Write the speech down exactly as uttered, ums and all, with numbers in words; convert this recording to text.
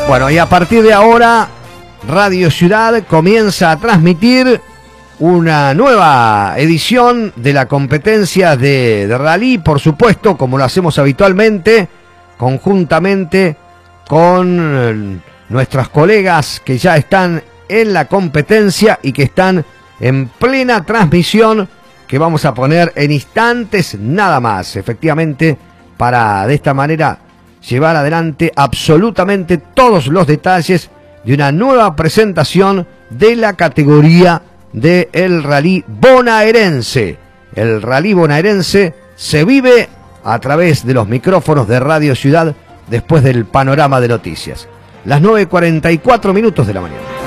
Bueno, y a partir de ahora, Radio Ciudad comienza a transmitir una nueva edición de la competencia de, de rally, por supuesto, como lo hacemos habitualmente, conjuntamente con nuestras colegas que ya están en la competencia y que están en plena transmisión, que vamos a poner en instantes nada más, efectivamente, para de esta manera llevar adelante absolutamente todos los detalles de una nueva presentación de la categoría del rally bonaerense. El rally bonaerense se vive a través de los micrófonos de Radio Ciudad después del panorama de noticias. Las nueve cuarenta y cuatro minutos de la mañana.